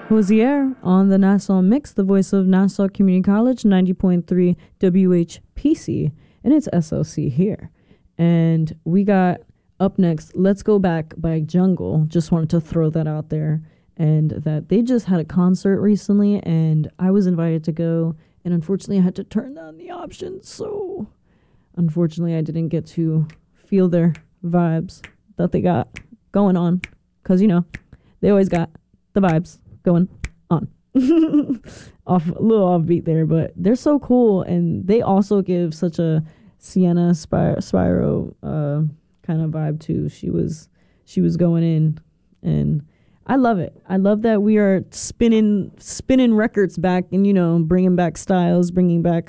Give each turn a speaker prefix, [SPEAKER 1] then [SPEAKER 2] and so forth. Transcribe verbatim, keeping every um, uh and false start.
[SPEAKER 1] Hosier on the Nassau Mix, the voice of Nassau Community College, ninety point three W H P C, and it's S O C here. And we got up next, Let's Go Back by Jungle. Just wanted to throw that out there. And that they just had a concert recently, and I was invited to go, and unfortunately I had to turn down the option, so unfortunately I didn't get to feel their vibes that they got going on, because, you know, they always got the vibes going on. Off a little offbeat there, but they're so cool, and they also give such a Sienna Spir- Spyro uh, kind of vibe too. She was she was going in, and I love it. I love that we are spinning spinning records back, and, you know, bringing back styles, bringing back